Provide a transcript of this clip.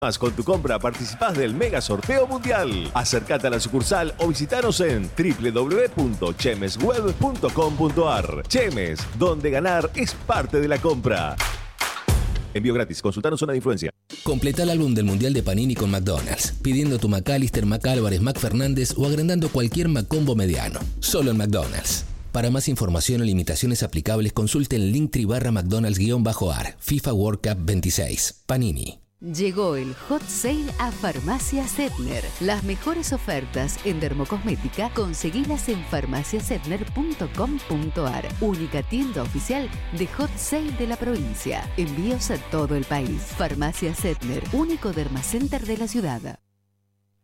Más con tu compra participás del mega sorteo mundial. Acércate a la sucursal o visitanos en www.chemesweb.com.ar. Chemes, donde ganar es parte de la compra. Envío gratis. Consultanos zona de influencia. Completa el álbum del Mundial de Panini con McDonald's, pidiendo tu McAllister, McAlvarez, McFernández o agrandando cualquier McCombo mediano. Solo en McDonald's. Para más información o limitaciones aplicables, consulte el Linktree/McDonald's-AR. FIFA World Cup 26. Panini. Llegó el Hot Sale a Farmacia Setner. Las mejores ofertas en dermocosmética conseguilas en farmaciasetner.com.ar. Única tienda oficial de Hot Sale de la provincia. Envíos a todo el país. Farmacia Setner, único dermacenter de la ciudad.